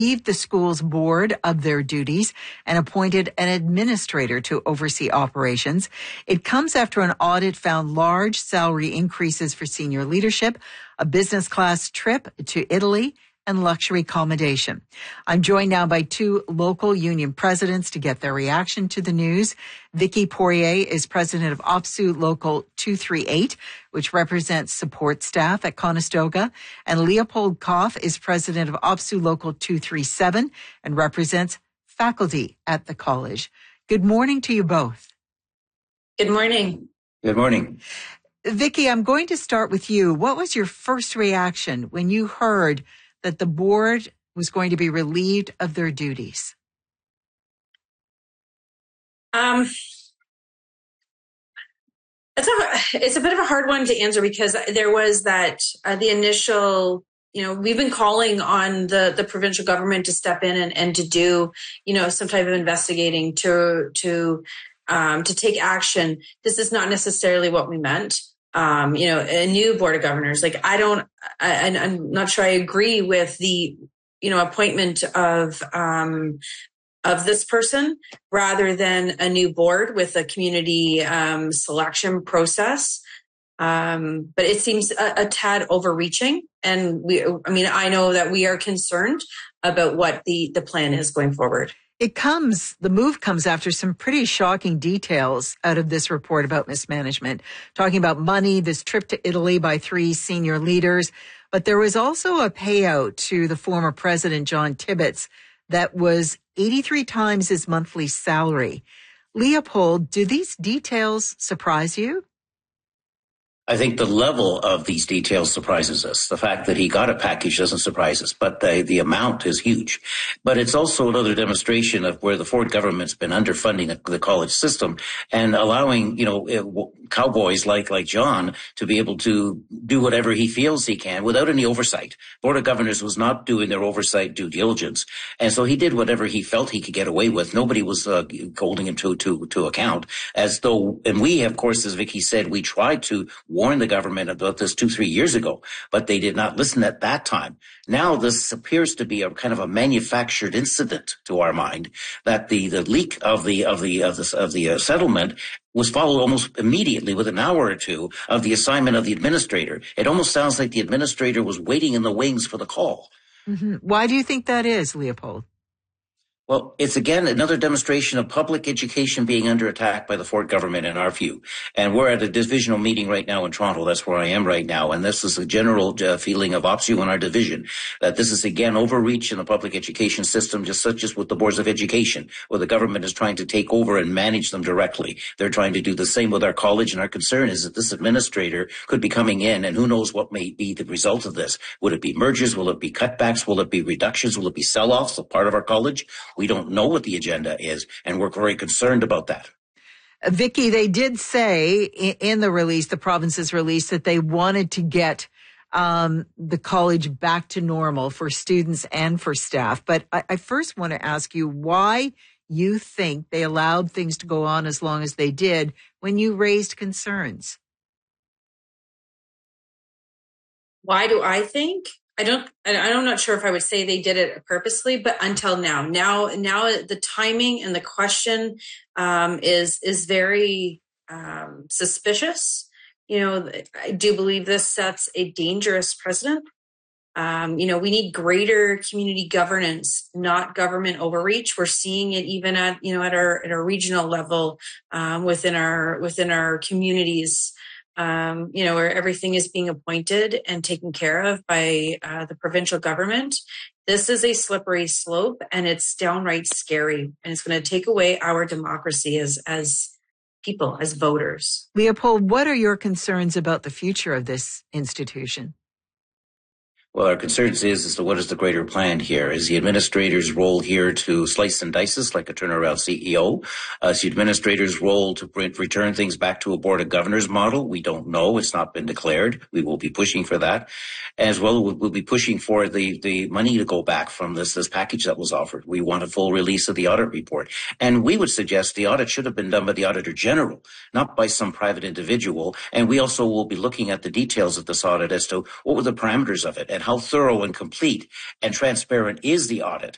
relieved the school's board of their duties and appointed an administrator to oversee operations. It comes after an audit found large salary increases for senior leadership, a business class trip to Italy, and luxury accommodation. I'm joined now by two local union presidents to get their reaction to the news. Vicky Poirier is president of OPSEU Local 238, which represents support staff at Conestoga. And Leopold Koff is president of OPSEU Local 237 and represents faculty at the college. Good morning to you both. Good morning. Good morning. Vicky, I'm going to start with you. What was your first reaction when you heard that the board was going to be relieved of their duties? It's a bit of a hard one to answer because there was that the initial, we've been calling on the provincial government to step in and to do, some type of investigating to take action. This is not necessarily what we meant. A new board of governors. I'm not sure I agree with the, appointment of this person rather than a new board with a community selection process. But it seems a tad overreaching. And I know that we are concerned about what the plan is going forward. The move comes after some pretty shocking details out of this report about mismanagement, talking about money, this trip to Italy by three senior leaders. But there was also a payout to the former president, John Tibbetts, that was 83 times his monthly salary. Leopold, do these details surprise you? I think the level of these details surprises us. The fact that he got a package doesn't surprise us, but the amount is huge. But it's also another demonstration of where the Ford government's been underfunding the college system and allowing, cowboys like John to be able to do whatever he feels he can without any oversight. Board of Governors was not doing their oversight due diligence. And so he did whatever he felt he could get away with. Nobody was holding him to account, as though, and we, of course, as Vicky said, we tried to warn the government about this 2-3 years ago, but they did not listen at that time. Now this appears to be a kind of a manufactured incident to our mind, that the leak of the settlement was followed almost immediately with an hour or two of the assignment of the administrator. It almost sounds like the administrator was waiting in the wings for the call. Mm-hmm. Why do you think that is, Leopold? Well, it's again another demonstration of public education being under attack by the Ford government in our view. And we're at a divisional meeting right now in Toronto. That's where I am right now. And this is a general feeling of OPSEU in our division, that this is again overreach in the public education system, just such as with the boards of education, where the government is trying to take over and manage them directly. They're trying to do the same with our college. And our concern is that this administrator could be coming in, and who knows what may be the result of this. Would it be mergers? Will it be cutbacks? Will it be reductions? Will it be sell-offs of part of our college? We don't know what the agenda is, and we're very concerned about that. Vicky, they did say in the release, the province's release, that they wanted to get the college back to normal for students and for staff. But I first want to ask you why you think they allowed things to go on as long as they did when you raised concerns. Why do I think? I'm not sure if I would say they did it purposely, but until now the timing and the question is very suspicious. I do believe this sets a dangerous precedent. We need greater community governance, not government overreach. We're seeing it even at our regional level, within our communities. Where everything is being appointed and taken care of by the provincial government. This is a slippery slope, and it's downright scary, and it's going to take away our democracy as people, as voters. Leopold, what are your concerns about the future of this institution? Well, our concerns is as to what is the greater plan here. Is the administrator's role here to slice and dice us like a turnaround CEO? Is the administrator's role to return things back to a board of governors model? We don't know. It's not been declared. We will be pushing for that. As well, we'll be pushing for the money to go back from this package that was offered. We want a full release of the audit report. And we would suggest the audit should have been done by the Auditor General, not by some private individual. And we also will be looking at the details of this audit as to what were the parameters of it and how thorough and complete and transparent is the audit.